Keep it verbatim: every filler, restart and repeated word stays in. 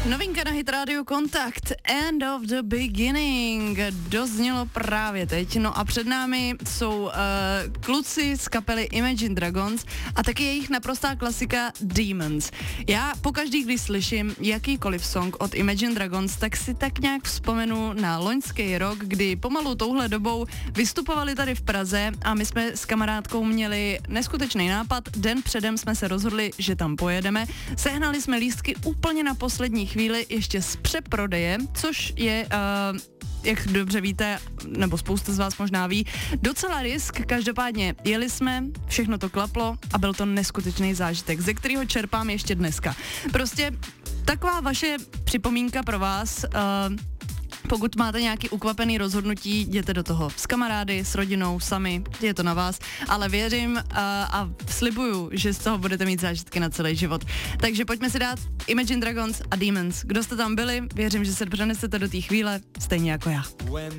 Novinka na Hit Radio Kontakt, End of the Beginning, doznělo právě teď, no a před námi jsou uh, kluci z kapely Imagine Dragons a taky jejich naprostá klasika Demons. Já pokaždý, když slyším jakýkoliv song od Imagine Dragons, tak si tak nějak vzpomenu na loňský rok, kdy pomalu touhle dobou vystupovali tady v Praze a my jsme s kamarádkou měli neskutečný nápad, den předem jsme se rozhodli, že tam pojedeme, sehnali jsme lístky úplně na poslední chvíli ještě z přeprodeje, což je, uh, jak dobře víte, nebo spousta z vás možná ví, docela risk. Každopádně jeli jsme, všechno to klaplo a byl to neskutečný zážitek, ze kterého čerpám ještě dneska. Prostě taková vaše připomínka pro vás, uh, pokud máte nějaký ukvapený rozhodnutí, jděte do toho s kamarády, s rodinou, sami, je to na vás, ale věřím a, a slibuju, že z toho budete mít zážitky na celý život. Takže pojďme si dát Imagine Dragons a Demons. Kdo jste tam byli, věřím, že se přenesete do té chvíle, stejně jako já.